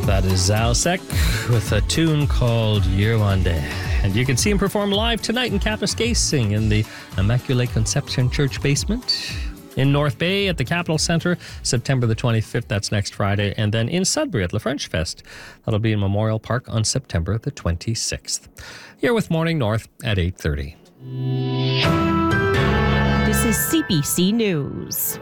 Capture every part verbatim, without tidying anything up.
That is Zalsek with a tune called Yerwande. And you can see him perform live tonight in Kapuskasing in the Immaculate Conception Church basement. In North Bay at the Capitol Centre, September the twenty-fifth, that's next Friday. And then in Sudbury at La French Fest, that'll be in Memorial Park on September the twenty-sixth. Here with Morning North at eight thirty. This is C B C News.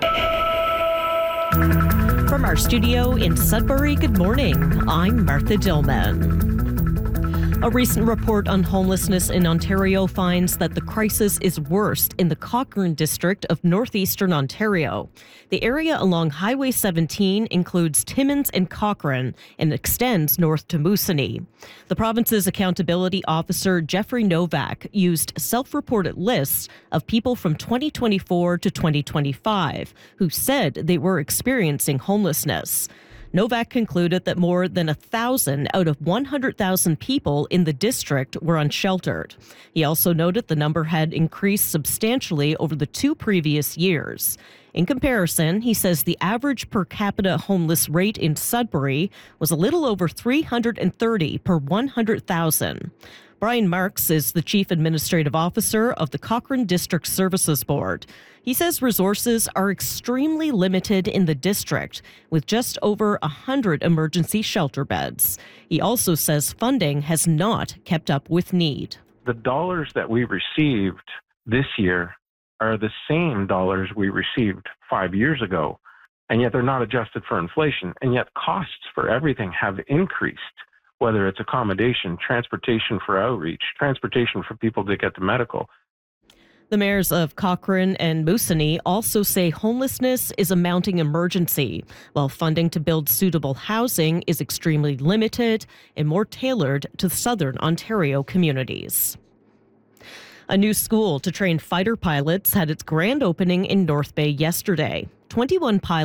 From our studio in Sudbury, good morning. I'm Martha Dillman. A recent report on homelessness in Ontario finds that the crisis is worst in the Cochrane district of northeastern Ontario. The area along Highway seventeen includes Timmins and Cochrane and extends north to Moosonee. The province's accountability officer, Jeffrey Novak, used self-reported lists of people from twenty twenty-four to twenty twenty-five who said they were experiencing homelessness. Novak concluded that more than one thousand out of one hundred thousand people in the district were unsheltered. He also noted the number had increased substantially over the two previous years. In comparison, he says the average per capita homeless rate in Sudbury was a little over three hundred thirty per one hundred thousand. Brian Marks is the Chief Administrative Officer of the Cochrane District Services Board. He says resources are extremely limited in the district, with just over one hundred emergency shelter beds. He also says funding has not kept up with need. The dollars that we received this year are the same dollars we received five years ago, and yet they're not adjusted for inflation, and yet costs for everything have increased. Whether it's accommodation, transportation for outreach, transportation for people to get to medical. The mayors of Cochrane and Moosonee also say homelessness is a mounting emergency, while funding to build suitable housing is extremely limited and more tailored to southern Ontario communities. A new school to train fighter pilots had its grand opening in North Bay yesterday. twenty-one pilots